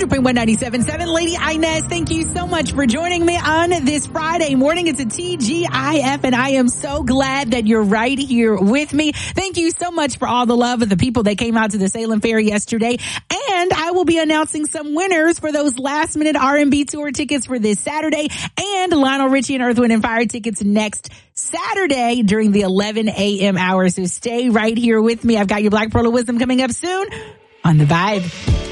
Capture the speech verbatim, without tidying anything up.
hundred point one ninety-seven point seven. Lady Inez, thank you so much for joining me on this Friday morning. It's a T G I F, and I am so glad that you're right here with me. Thank you so much for all the love of the people that came out to the Salem Fair yesterday. And I will be announcing some winners for those last minute R and B tour tickets for this Saturday and Lionel Richie and Earth, Wind and Fire tickets next Saturday during the eleven a.m. hour. So stay right here with me. I've got your Black Pearl of Wisdom coming up soon on The Vibe.